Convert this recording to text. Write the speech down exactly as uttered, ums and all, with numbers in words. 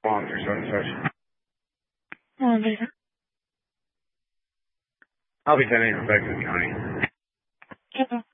Officer such and such. Oh, Lisa. I'll be sending it back to the county. Okay.